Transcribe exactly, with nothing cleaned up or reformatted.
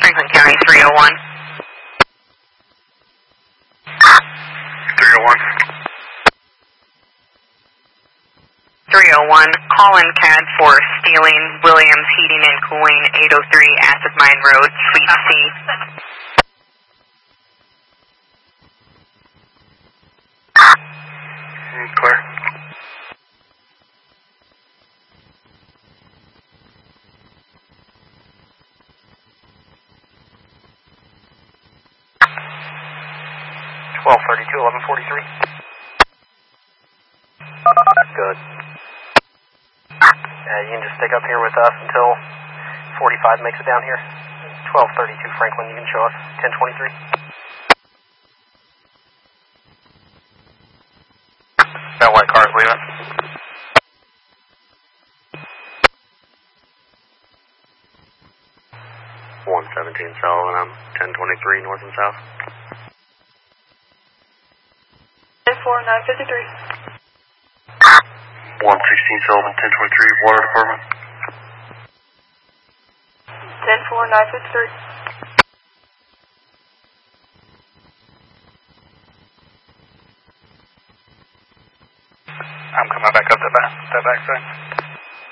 Franklin County, three oh one. three oh one. three oh one, call in C A D for stealing Williams Heating and Cooling, eight oh three Acid Mine Road, Suite C. Mm, clear. twelve thirty-two, eleven forty-three. Good. Uh, you can just stick up here with us until forty-five makes it down here. twelve thirty-two Franklin, you can show us. ten twenty-three. That white car's leaving. one seventeen South, and I'm ten twenty-three north and south. ten four nine fifty-three. one sixteen Sullivan, ten twenty-three, Water Department. ten four nine fifty-three. I'm coming back up that back, that back side.